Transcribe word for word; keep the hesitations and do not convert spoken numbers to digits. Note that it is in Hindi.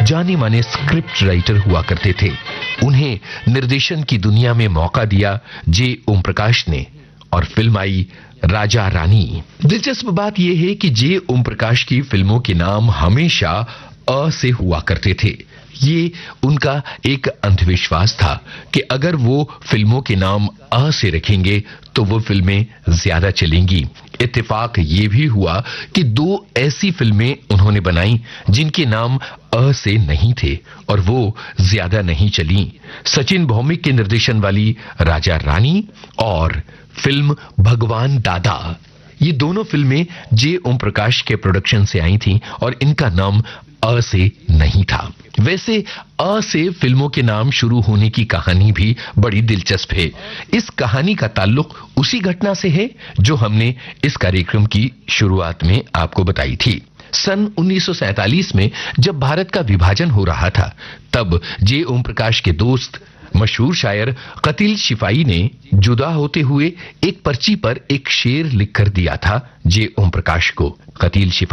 जाने माने स्क्रिप्ट राइटर हुआ करते थे। उन्हें निर्देशन की दुनिया में मौका दिया जे ओम प्रकाश ने और फिल्म आई राजा रानी। दिलचस्प बात यह है कि जे ओम प्रकाश की फिल्मों के नाम हमेशा अ से हुआ करते थे। ये उनका एक अंधविश्वास था कि अगर वो फिल्मों के नाम अ से रखेंगे तो वो फिल्में ज्यादा चलेंगी। इत्तेफाक ये भी हुआ कि दो ऐसी फिल्में उन्होंने बनाई जिनके नाम अ से नहीं थे और वो ज्यादा नहीं चली। सचिन भौमिक के निर्देशन वाली राजा रानी और फिल्म भगवान दादा, ये दोनों फिल्में जे ओम प्रकाश के प्रोडक्शन से आई थीं और इनका नाम अ से नहीं था। वैसे अ से फिल्मों के नाम शुरू होने की कहानी भी बड़ी दिलचस्प है। इस कहानी का ताल्लुक उसी घटना से है जो हमने इस कार्यक्रम की शुरुआत में आपको बताई थी। सन उन्नीस सौ सैंतालीस में जब भारत का विभाजन हो रहा था, तब जे ओम प्रकाश के दोस्त मशहूर शायर कतील शिफाई ने जुदा होते हुए एक पर्ची पर एक शेर लिखकर दिया था जे ओम प्रकाश को। कतील शिफाई